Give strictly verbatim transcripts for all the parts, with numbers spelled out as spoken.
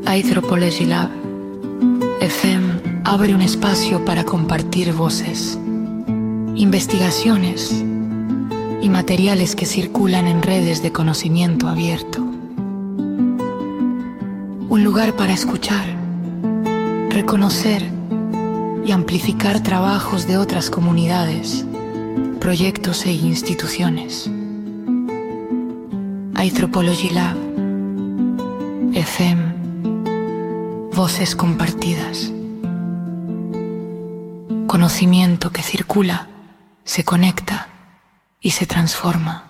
Anthropology Lab F M abre un espacio para compartir voces, investigaciones y materiales que circulan en redes de conocimiento abierto. Un lugar para escuchar, reconocer y amplificar trabajos de otras comunidades, proyectos e instituciones. Anthropology Lab F M, voces compartidas. Conocimiento que circula, se conecta y se transforma.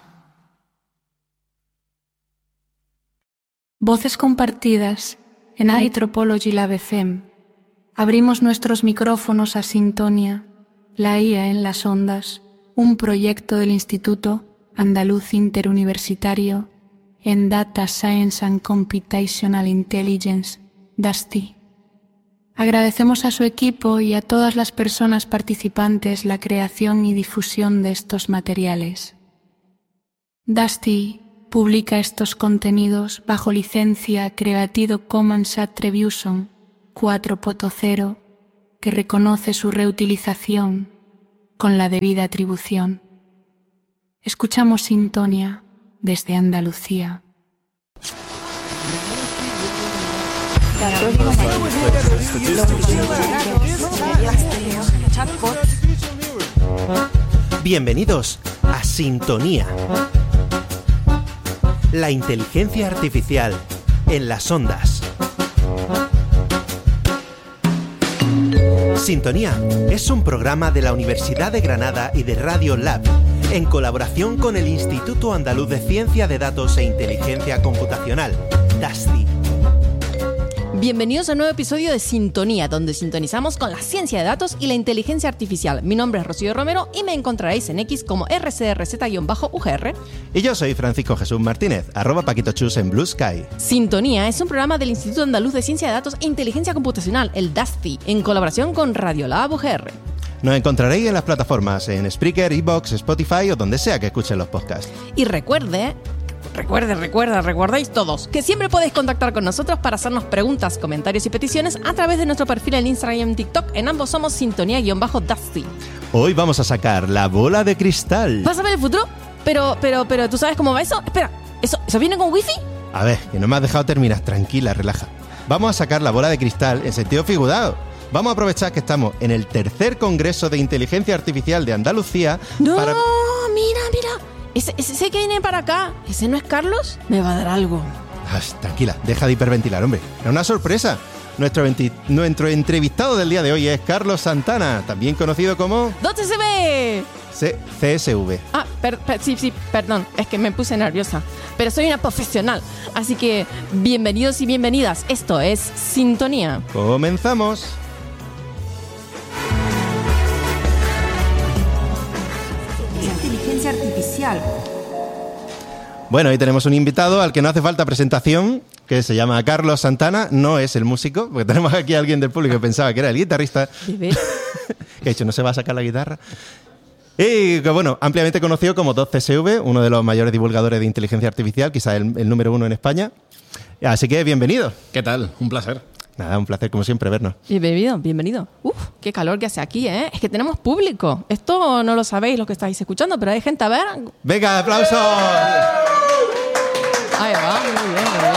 Voces compartidas en Anthropology Lab F M. Abrimos nuestros micrófonos a Sintonía, la I A en las ondas, un proyecto del Instituto Andaluz Interuniversitario en Data Science and Computational Intelligence, D A S T I. Agradecemos a su equipo y a todas las personas participantes la creación y difusión de estos materiales. D A S T I publica estos contenidos bajo licencia Creative Commons Attribution cuatro punto cero, que reconoce su reutilización con la debida atribución. Escuchamos Sintonía desde Andalucía. Bienvenidos a Sintonía. La inteligencia artificial en las ondas. Sintonía es un programa de la Universidad de Granada y de Radio Lab, en colaboración con el Instituto Andaluz de Ciencia de Datos e Inteligencia Computacional, D A S T I. Bienvenidos a un nuevo episodio de Sintonía, donde sintonizamos con la ciencia de datos y la inteligencia artificial. Mi nombre es Rocío Romero y me encontraréis en X como R C R Z U G R. Y yo soy Francisco Jesús Martínez, arroba PaquitoChus en Blue Sky. Sintonía es un programa del Instituto Andaluz de Ciencia de Datos e Inteligencia Computacional, el D A S T I, en colaboración con Radiolab U G R. Nos encontraréis en las plataformas en Spreaker, iVoox, Spotify o donde sea que escuchen los podcasts. Y recuerde... Recuerde, recuerda, recordáis todos que siempre podéis contactar con nosotros para hacernos preguntas, comentarios y peticiones a través de nuestro perfil en Instagram y en TikTok. En ambos somos Sintonía-D A S T I. Hoy vamos a sacar la bola de cristal. ¿Vas a ver el futuro? Pero, pero, pero, ¿tú sabes cómo va eso? Espera, ¿eso, ¿eso viene con wifi? A ver, que no me has dejado terminar. Tranquila, relaja. Vamos a sacar la bola de cristal en sentido figurado. Vamos a aprovechar que estamos en el tercer Congreso de Inteligencia Artificial de Andalucía. No, para... mira, mira. Ese, ese que viene para acá, ¿ese no es Carlos? Me va a dar algo. Ay, tranquila, deja de hiperventilar, hombre. Es una sorpresa. Nuestro, venti... Nuestro entrevistado del día de hoy es Carlos Santana, también conocido como... ¿Dónde se ve? C S V. Ah, per, per, sí, sí, perdón, es que me puse nerviosa. Pero soy una profesional, así que bienvenidos y bienvenidas. Esto es Sintonía. Comenzamos. Inteligencia artificial. Bueno, hoy tenemos un invitado al que no hace falta presentación, que se llama Carlos Santana. No es el músico, porque tenemos aquí a alguien del público que pensaba que era el guitarrista. ¿Bebé? Que ha dicho, no se va a sacar la guitarra. Y que, bueno, ampliamente conocido como dos C S V, uno de los mayores divulgadores de inteligencia artificial, quizás el, el número uno en España. Así que bienvenido. ¿Qué tal? Un placer. Nada, un placer como siempre vernos. Bienvenido, bienvenido. Uf, qué calor que hace aquí, ¿eh? Es que tenemos público. Esto no lo sabéis los que estáis escuchando, pero hay gente a ver. ¡Venga, aplausos! Ahí va, muy bien, muy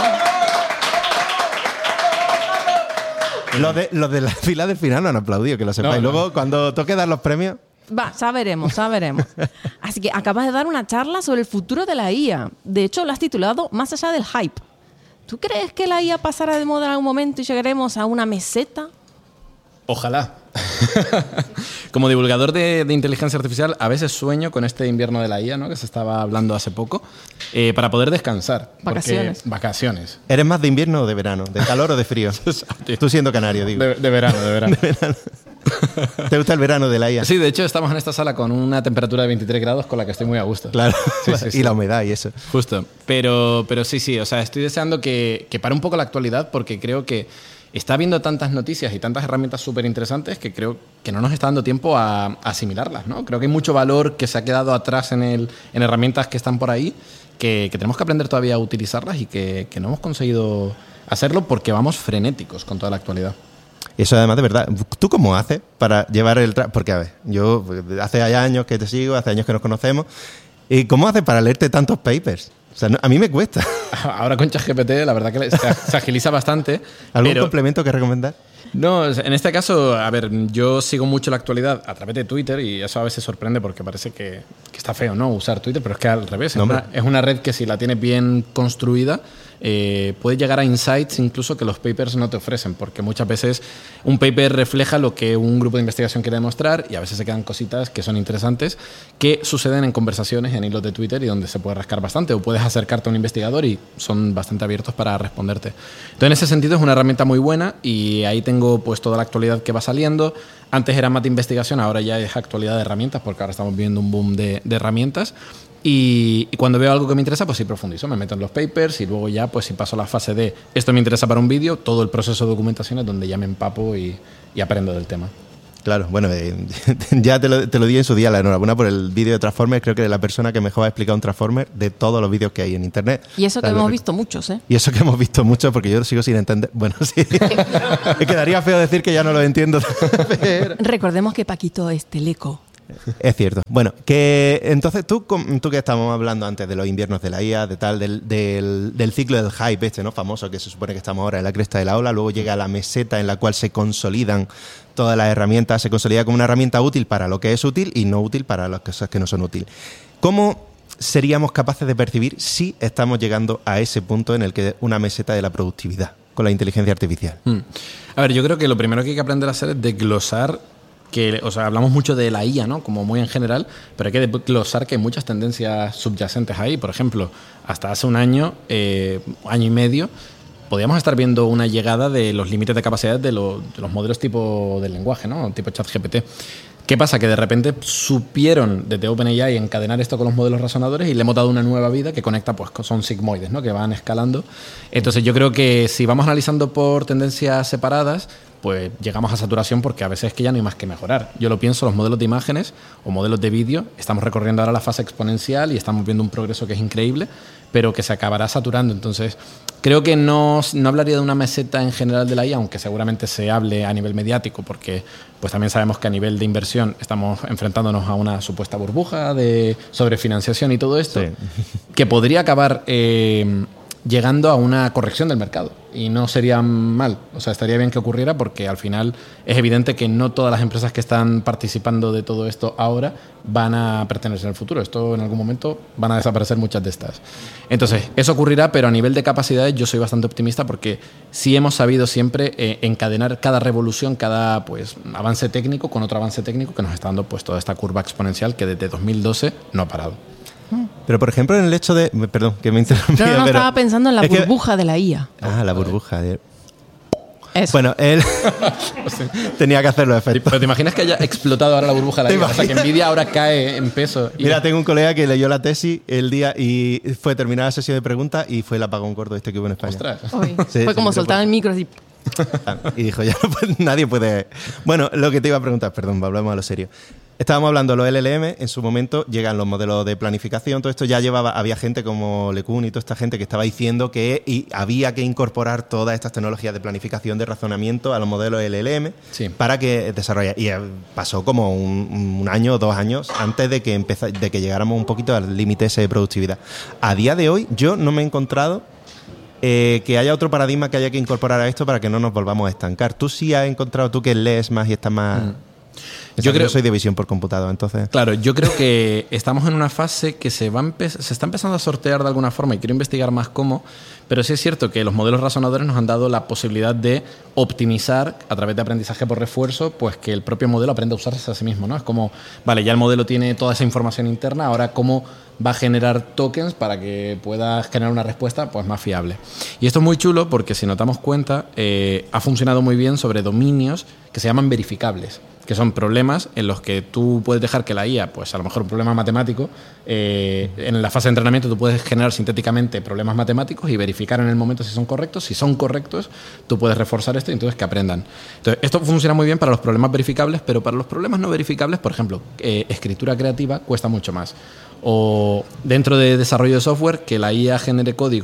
bien. Los de, los de la fila del final no han aplaudido, que lo sepáis. No, no. Luego, cuando toque dar los premios... Va, ya veremos, ya veremos. Así que acabas de dar una charla sobre el futuro de la I A. De hecho, lo has titulado Más allá del hype. ¿Tú crees que la I A pasará de moda en algún momento y llegaremos a una meseta? Ojalá. Como divulgador de, de inteligencia artificial, a veces sueño con este invierno de la I A, ¿no? Que se estaba hablando hace poco, eh, para poder descansar. Vacaciones. Porque, vacaciones. ¿Eres más de invierno o de verano? ¿De calor o de frío? Tú siendo canario, digo. De, de verano, de verano. De verano. ¿Te gusta el verano de la I A? Sí, de hecho estamos en esta sala con una temperatura de veintitrés grados con la que estoy muy a gusto. Claro, Sí, sí, y sí. la humedad y eso. Justo. Pero, pero sí, sí, o sea, estoy deseando que, que pare un poco la actualidad porque creo que está habiendo tantas noticias y tantas herramientas súper interesantes que creo que no nos está dando tiempo a, a asimilarlas, ¿no? Creo que hay mucho valor que se ha quedado atrás en, el, en herramientas que están por ahí que, que tenemos que aprender todavía a utilizarlas y que, que no hemos conseguido hacerlo porque vamos frenéticos con toda la actualidad. Eso además de verdad, ¿tú cómo haces para llevar el... Tra- porque a ver, yo hace años que te sigo, hace años que nos conocemos, ¿y cómo haces para leerte tantos papers? O sea, no, a mí me cuesta. Ahora con ChatGPT la verdad que se, se agiliza bastante. ¿Algún pero... complemento que recomendar? No, en este caso, a ver, yo sigo mucho la actualidad a través de Twitter y eso a veces sorprende porque parece que, que está feo, ¿no? Usar Twitter, pero es que al revés. No, es, una, es una red que si la tienes bien construida eh, puede llegar a insights incluso que los papers no te ofrecen, porque muchas veces un paper refleja lo que un grupo de investigación quiere demostrar y a veces se quedan cositas que son interesantes que suceden en conversaciones en hilos de Twitter y donde se puede rascar bastante o puedes acercarte a un investigador y son bastante abiertos para responderte. Entonces, en ese sentido es una herramienta muy buena y ahí tengo pues toda la actualidad que va saliendo. Antes era más de investigación, ahora ya es actualidad de herramientas porque ahora estamos viviendo un boom de, de herramientas. Y, y cuando veo algo que me interesa, pues sí profundizo, me meto en los papers y luego ya, pues si paso a la fase de esto me interesa para un vídeo, todo el proceso de documentación es donde ya me empapo y, y aprendo del tema. Claro, bueno, eh, ya te lo, te lo di en su día, la enhorabuena por el vídeo de Transformers, creo que es la persona que mejor ha explicado un Transformer de todos los vídeos que hay en internet. Y eso que Tal hemos vez. visto muchos, ¿eh? Y eso que hemos visto mucho, porque yo lo sigo sin entender. Bueno, sí. Me quedaría feo decir que ya no lo entiendo. Pero... Recordemos que Paquito es teleco. Es cierto. Bueno, que entonces tú, tú que estábamos hablando antes de los inviernos de la I A, de tal, del, del, del ciclo del hype este, ¿no? Famoso, que se supone que estamos ahora en la cresta de la ola, luego llega la meseta en la cual se consolidan todas las herramientas, se consolida como una herramienta útil para lo que es útil y no útil para las cosas que no son útiles. ¿Cómo seríamos capaces de percibir si estamos llegando a ese punto en el que una meseta de la productividad con la inteligencia artificial? Hmm. A ver, yo creo que lo primero que hay que aprender a hacer es desglosar que, o sea, hablamos mucho de la I A, ¿no? Como muy en general, pero hay que desglosar que hay muchas tendencias subyacentes ahí. Por ejemplo, hasta hace un año, eh, año y medio, podíamos estar viendo una llegada de los límites de capacidad de, lo, de los modelos tipo del lenguaje, ¿no? Tipo ChatGPT. ¿Qué pasa? Que de repente supieron desde OpenAI encadenar esto con los modelos razonadores y le hemos dado una nueva vida que conecta, pues son sigmoides, ¿no? Que van escalando. Entonces yo creo que si vamos analizando por tendencias separadas, pues llegamos a saturación porque a veces es que ya no hay más que mejorar. Yo lo pienso, los modelos de imágenes o modelos de vídeo, estamos recorriendo ahora la fase exponencial y estamos viendo un progreso que es increíble, pero que se acabará saturando. Entonces, creo que no, no hablaría de una meseta en general de la I A, aunque seguramente se hable a nivel mediático, porque pues también sabemos que a nivel de inversión estamos enfrentándonos a una supuesta burbuja de sobrefinanciación y todo esto, sí. que podría acabar eh, llegando a una corrección del mercado. Y no sería mal, o sea, estaría bien que ocurriera porque al final es evidente que no todas las empresas que están participando de todo esto ahora van a pertenecer al futuro. Esto en algún momento van a desaparecer muchas de estas. Entonces, eso ocurrirá, pero a nivel de capacidades yo soy bastante optimista porque sí hemos sabido siempre eh, encadenar cada revolución, cada pues avance técnico con otro avance técnico que nos está dando pues toda esta curva exponencial que desde dos mil doce no ha parado. Pero, por ejemplo, en el hecho de... Perdón, que me interrumpí. No, no, pero estaba pensando en la burbuja que... de la I A. Ah, la burbuja. De... Eso. Bueno, él tenía que hacerlo efecto. Pero te imaginas que haya explotado ahora la burbuja de la I A. O sea, que Nvidia ahora cae en peso. Y... Mira, tengo un colega que leyó la tesis el día y fue terminar la sesión de preguntas y fue el apagón gordo este que hubo en España. Ostras. Sí, fue como sí, soltar fue... el micro así. Y dijo, ya no puede, nadie puede... Bueno, lo que te iba a preguntar, perdón, hablamos a lo serio. Estábamos hablando de los L L M, en su momento llegan los modelos de planificación, todo esto ya llevaba, había gente como LeCun y toda esta gente que estaba diciendo que y había que incorporar todas estas tecnologías de planificación, de razonamiento a los modelos L L M sí. para que desarrollara. Y pasó como un, un año o dos años antes de que, empeza, de que llegáramos un poquito al límite ese de productividad. A día de hoy yo no me he encontrado eh, que haya otro paradigma que haya que incorporar a esto para que no nos volvamos a estancar. Tú sí has encontrado, tú que lees más y estás más... Mm. Yo creo, soy de visión por computador, entonces... Claro, yo creo que estamos en una fase que se, va se está empezando a sortear de alguna forma y quiero investigar más cómo, pero sí es cierto que los modelos razonadores nos han dado la posibilidad de optimizar a través de aprendizaje por refuerzo, pues que el propio modelo aprenda a usarse a sí mismo, ¿no? Es como, vale, ya el modelo tiene toda esa información interna, ahora cómo va a generar tokens para que pueda generar una respuesta pues más fiable. Y esto es muy chulo porque si nos damos cuenta, eh, ha funcionado muy bien sobre dominios que se llaman verificables, que son problemas en los que tú puedes dejar que la I A, pues a lo mejor un problema matemático, eh, en la fase de entrenamiento tú puedes generar sintéticamente problemas matemáticos y verificar en el momento si son correctos. Si son correctos, tú puedes reforzar esto y entonces que aprendan. Entonces, esto funciona muy bien para los problemas verificables, pero para los problemas no verificables, por ejemplo, eh, escritura creativa cuesta mucho más. O dentro de desarrollo de software, que la I A genere código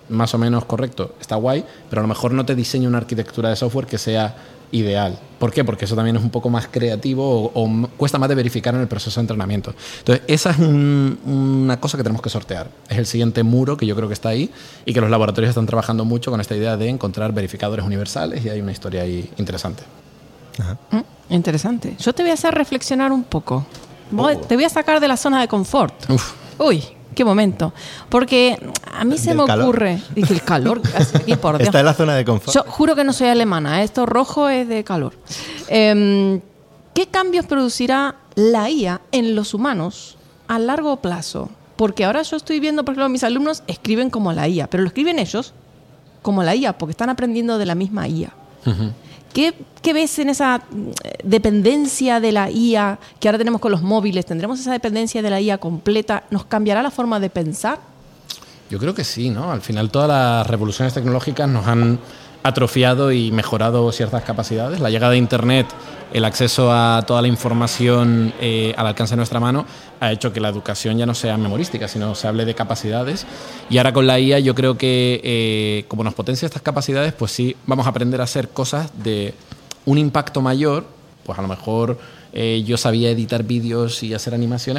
más o menos correcto, está guay, pero a lo mejor no te diseña una arquitectura de software que sea ideal. ¿Por qué? Porque eso también es un poco más creativo o, o m- cuesta más de verificar en el proceso de entrenamiento. Entonces, esa es un, una cosa que tenemos que sortear. Es el siguiente muro que yo creo que está ahí y que los laboratorios están trabajando mucho con esta idea de encontrar verificadores universales y hay una historia ahí interesante. Mm, interesante. Yo te voy a hacer reflexionar un poco. Voy- Oh. Te voy a sacar de la zona de confort. Uf. Uy, qué momento. Porque a mí se Del me calor. ocurre... Dice el calor que hace aquí, por Dios. Está en la zona de confort. Yo juro que no soy alemana, ¿eh? Esto rojo es de calor. Eh, ¿Qué cambios producirá la I A en los humanos a largo plazo? Porque ahora yo estoy viendo, por ejemplo, mis alumnos escriben como la I A, pero lo escriben ellos como la I A, porque están aprendiendo de la misma I A. Uh-huh. ¿Qué, ¿Qué ves en esa eh, dependencia de la I A que ahora tenemos con los móviles? ¿Tendremos esa dependencia de la I A completa? ¿Nos cambiará la forma de pensar? Yo creo que sí, ¿no? Al final todas las revoluciones tecnológicas nos han atrofiado y mejorado ciertas capacidades. La llegada de Internet, el acceso a toda la información eh, al alcance de nuestra mano, ha hecho que la educación ya no sea memorística, sino se hable de capacidades. Y ahora con la I A yo creo que eh, como nos potencia estas capacidades, pues sí, vamos a aprender a hacer cosas de un impacto mayor. Pues a lo mejor eh, yo sabía editar vídeos y hacer animaciones,